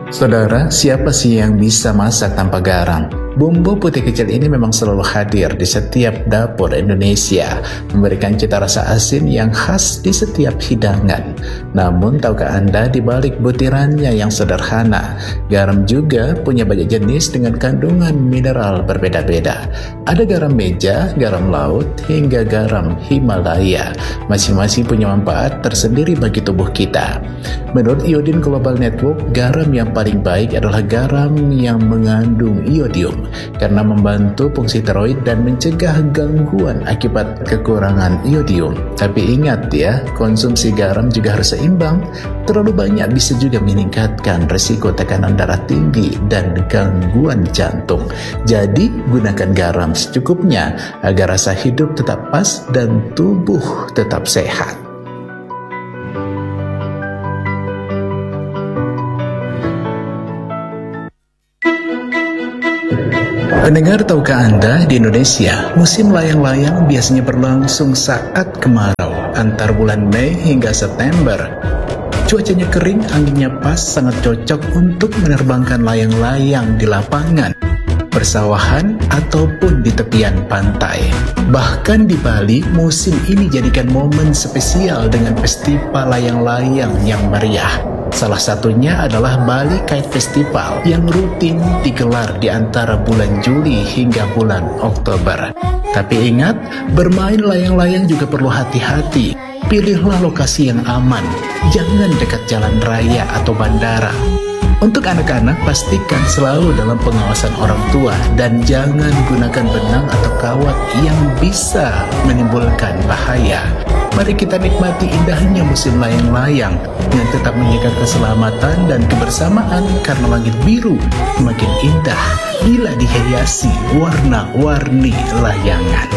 Saudara, siapa sih yang bisa masak tanpa garam? Bumbu putih kecil ini memang selalu hadir di setiap dapur Indonesia, memberikan cita rasa asin yang khas di setiap hidangan. Namun, tahukah Anda di balik butirannya yang sederhana, garam juga punya banyak jenis dengan kandungan mineral berbeda-beda. Ada garam meja, garam laut, hingga garam Himalaya. Masing-masing punya manfaat tersendiri bagi tubuh kita. Menurut Iodine Global Network, garam yang paling baik adalah garam yang mengandung iodium karena membantu fungsi tiroid dan mencegah gangguan akibat kekurangan iodium. Tapi ingat ya, konsumsi garam juga harus seimbang. Terlalu banyak bisa juga meningkatkan risiko tekanan darah tinggi dan gangguan jantung. Jadi, gunakan garam secukupnya agar rasa hidup tetap pas dan tubuh tetap sehat. Pendengar, tahukah Anda di Indonesia musim layang-layang biasanya berlangsung saat kemarau antar bulan Mei hingga September. Cuacanya kering, anginnya pas, sangat cocok untuk menerbangkan layang-layang di lapangan, persawahan, ataupun di tepian pantai. Bahkan di Bali, musim ini jadikan momen spesial dengan festival layang-layang yang meriah. Salah satunya adalah Bali Kite Festival yang rutin digelar di antara bulan Juli hingga bulan Oktober. Tapi ingat, bermain layang-layang juga perlu hati-hati. Pilihlah lokasi yang aman, jangan dekat jalan raya atau bandara. Untuk anak-anak, pastikan selalu dalam pengawasan orang tua dan jangan gunakan benang atau kawat yang bisa menimbulkan bahaya. Mari kita nikmati indahnya musim layang-layang yang tetap menjaga keselamatan dan kebersamaan karena langit biru makin indah bila dihiasi warna-warni layangan.